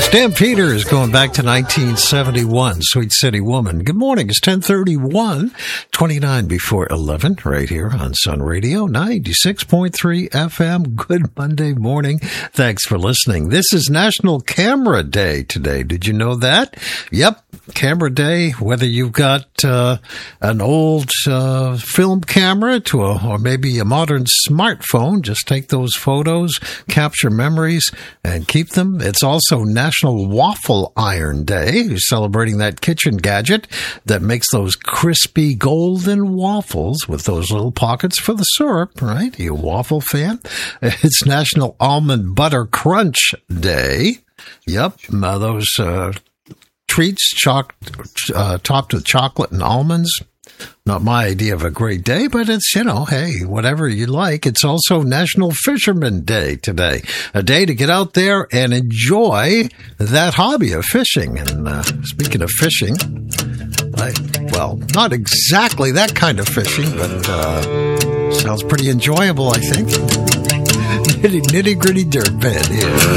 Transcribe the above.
Stampeders going back to 1971, Sweet City Woman. Good morning. It's 10:31, 29 before 11, right here on Sun Radio, 96.3 FM. Good Monday morning. Thanks for listening. This is National Camera Day today. Did you know that? Yep, Camera Day, whether you've got an old film camera or maybe a modern smartphone, just take those photos, capture memories, and keep them. It's also National Waffle Iron Day. You're celebrating that kitchen gadget that makes those crispy golden waffles with those little pockets for the syrup, right? You a waffle fan? It's National Almond Butter Crunch Day. Yep, those treats topped with chocolate and almonds. Not my idea of a great day, but it's, hey, whatever you like. It's also National Fisherman Day today, a day to get out there and enjoy that hobby of fishing. And speaking of fishing, not exactly that kind of fishing, but sounds pretty enjoyable, I think. Nitty-gritty dirt bed here.